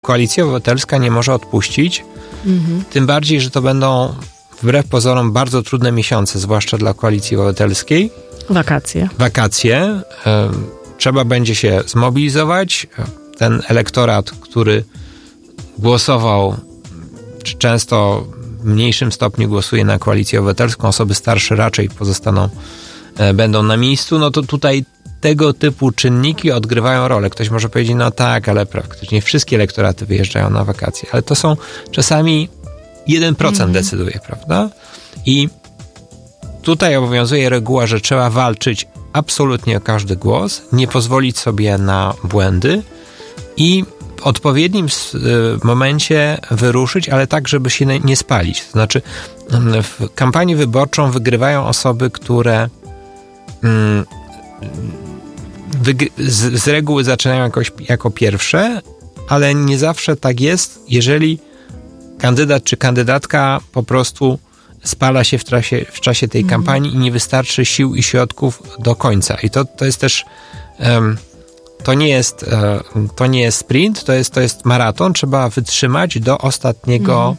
Koalicja Obywatelska nie może odpuścić, tym bardziej, że to będą wbrew pozorom bardzo trudne miesiące, zwłaszcza dla Koalicji Obywatelskiej. Wakacje. Trzeba będzie się zmobilizować. Ten elektorat, który głosował, czy często w mniejszym stopniu głosuje na Koalicję Obywatelską, osoby starsze raczej będą na miejscu, no to tutaj tego typu czynniki odgrywają rolę. Ktoś może powiedzieć, no tak, ale praktycznie wszystkie elektoraty wyjeżdżają na wakacje, ale to są czasami 1% decyduje, prawda? I tutaj obowiązuje reguła, że trzeba walczyć absolutnie o każdy głos, nie pozwolić sobie na błędy i w odpowiednim momencie wyruszyć, ale tak, żeby się nie spalić. To znaczy, w kampanii wyborczą wygrywają osoby, które z reguły zaczynają jako pierwsze, ale nie zawsze tak jest, jeżeli kandydat czy kandydatka po prostu spala się w czasie tej kampanii i nie wystarczy sił i środków do końca. I to jest też to nie jest sprint, to jest maraton. Trzeba wytrzymać do ostatniego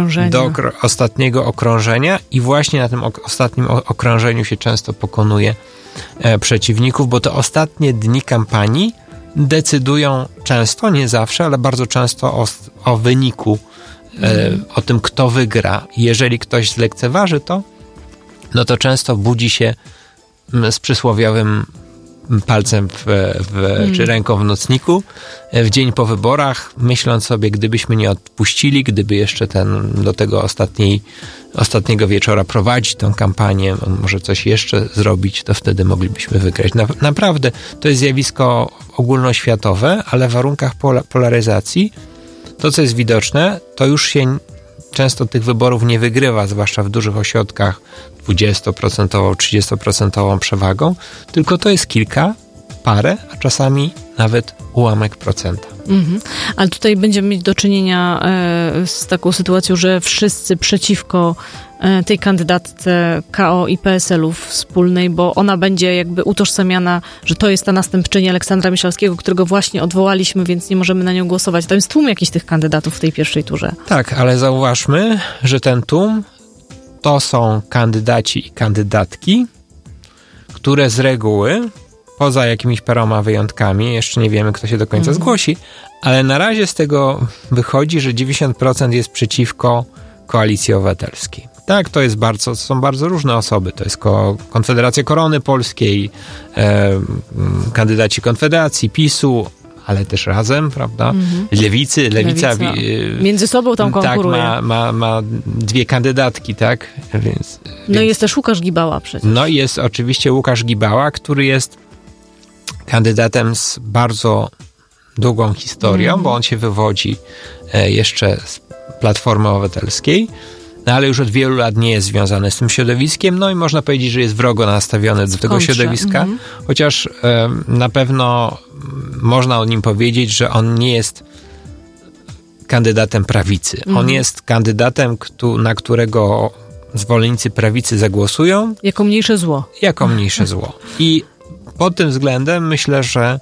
okrążenia i właśnie na tym ostatnim okrążeniu się często pokonuje przeciwników, bo te ostatnie dni kampanii decydują często, nie zawsze, ale bardzo często o wyniku, o tym, kto wygra. Jeżeli ktoś zlekceważy to, no to często budzi się z przysłowiowym palcem czy ręką w nocniku w dzień po wyborach, myśląc sobie, gdybyśmy nie odpuścili, gdyby jeszcze do tego ostatniego wieczora prowadzić tą kampanię, może coś jeszcze zrobić, to wtedy moglibyśmy wygrać. Naprawdę to jest zjawisko ogólnoświatowe, ale w warunkach polaryzacji to, co jest widoczne, to już się często tych wyborów nie wygrywa, zwłaszcza w dużych ośrodkach 20%, 30% przewagą, tylko to jest parę, a czasami nawet ułamek procenta. Ale tutaj będziemy mieć do czynienia z taką sytuacją, że wszyscy przeciwko tej kandydatce KO i PSL-ów wspólnej, bo ona będzie jakby utożsamiana, że to jest ta następczyni Aleksandra Miszalskiego, którego właśnie odwołaliśmy, więc nie możemy na nią głosować. Tam jest tłum jakichś tych kandydatów w tej pierwszej turze. Tak, ale zauważmy, że ten tłum to są kandydaci i kandydatki, które z reguły, poza jakimiś paroma wyjątkami, jeszcze nie wiemy, kto się do końca zgłosi, ale na razie z tego wychodzi, że 90% jest przeciwko Koalicji Obywatelskiej. Tak, to są bardzo różne osoby. To jest Konfederacja Korony Polskiej, kandydaci Konfederacji, PiS-u, ale też Razem, prawda? Lewica. Między sobą tam konkuruje. Tak, ma dwie kandydatki, tak? No i jest też Łukasz Gibała przecież. No i jest oczywiście Łukasz Gibała, który jest kandydatem z bardzo długą historią, bo on się wywodzi jeszcze z Platformy Obywatelskiej, no ale już od wielu lat nie jest związany z tym środowiskiem, no i można powiedzieć, że jest wrogo nastawiony do tego środowiska, chociaż na pewno można o nim powiedzieć, że on nie jest kandydatem prawicy. On jest kandydatem, na którego zwolennicy prawicy zagłosują. Jako mniejsze zło. I pod tym względem myślę, że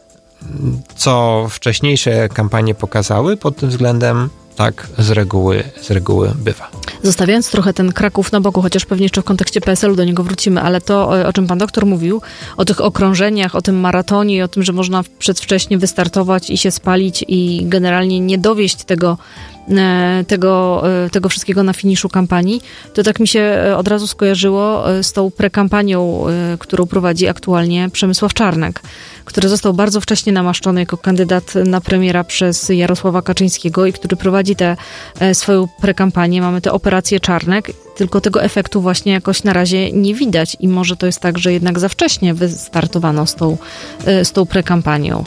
co wcześniejsze kampanie pokazały, pod tym względem tak z reguły bywa. Zostawiając trochę ten Kraków na boku, chociaż pewnie jeszcze w kontekście PSL-u do niego wrócimy, ale to, o czym pan doktor mówił, o tych okrążeniach, o tym maratonie, o tym, że można przedwcześnie wystartować i się spalić i generalnie nie dowieść tego wszystkiego na finiszu kampanii, to tak mi się od razu skojarzyło z tą prekampanią, którą prowadzi aktualnie Przemysław Czarnek, który został bardzo wcześnie namaszczony jako kandydat na premiera przez Jarosława Kaczyńskiego i który prowadzi tę swoją prekampanię. Mamy tę operację Czarnek, tylko tego efektu właśnie jakoś na razie nie widać i może to jest tak, że jednak za wcześnie wystartowano z tą prekampanią.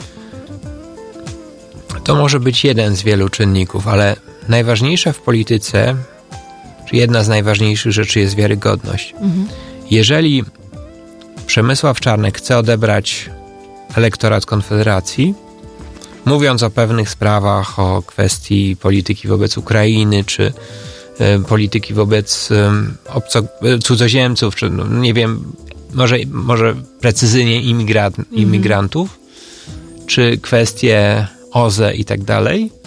To może być jeden z wielu czynników, ale najważniejsza w polityce, czy jedna z najważniejszych rzeczy jest wiarygodność. Jeżeli Przemysław Czarnek chce odebrać elektorat Konfederacji, mówiąc o pewnych sprawach, o kwestii polityki wobec Ukrainy, czy polityki wobec cudzoziemców, czy nie wiem, może precyzyjnie imigrantów, czy kwestie OZE i tak dalej,